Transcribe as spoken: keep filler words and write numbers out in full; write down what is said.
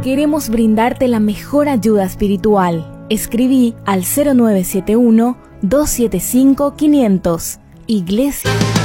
Queremos brindarte la mejor ayuda espiritual. Escribí al cero nueve siete uno, dos siete cinco, quinientos. Iglesia